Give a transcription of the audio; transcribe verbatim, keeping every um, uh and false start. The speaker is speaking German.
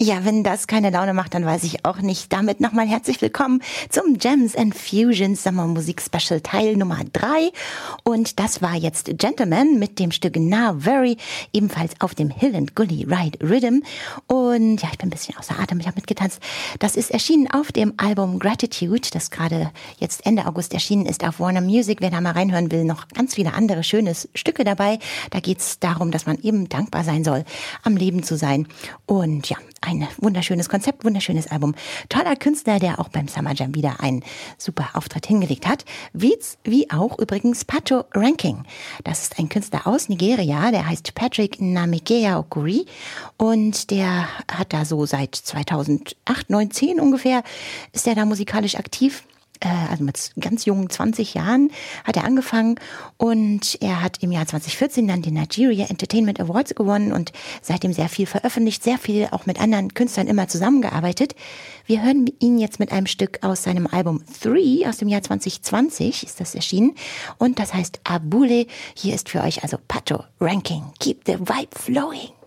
Ja, wenn das keine Laune macht, dann weiß ich auch nicht. Damit nochmal herzlich willkommen zum Gems and Fusions Sommermusik Special Teil Nummer drei. Und das war jetzt Gentleman mit dem Stück Now Very, ebenfalls auf dem Hill and Gully Ride Rhythm. Und ja, ich bin ein bisschen außer Atem, ich habe mitgetanzt. Das ist erschienen auf dem Album Gratitude, das gerade jetzt Ende August erschienen ist auf Warner Music. Wer da mal reinhören will, noch ganz viele andere schöne Stücke dabei. Da geht es darum, dass man eben dankbar sein soll, am Leben zu sein. Und ja, ein wunderschönes Konzept, wunderschönes Album. Toller Künstler, der auch beim Summer Jam wieder einen super Auftritt hingelegt hat. Wie, wie auch übrigens Pato Ranking. Das ist ein Künstler aus Nigeria, der heißt Patrick Namekea Okuri und der hat da so seit zweitausendacht, neun, zehn ungefähr, ist er da musikalisch aktiv. Also mit ganz jungen zwanzig Jahren hat er angefangen und er hat im Jahr zweitausendvierzehn dann den Nigeria Entertainment Awards gewonnen und seitdem sehr viel veröffentlicht, sehr viel auch mit anderen Künstlern immer zusammengearbeitet. Wir hören ihn jetzt mit einem Stück aus seinem Album Three aus dem Jahr zwanzig zwanzig ist das erschienen und das heißt Abule. Hier ist für euch also Pato Ranking. Keep the vibe flowing.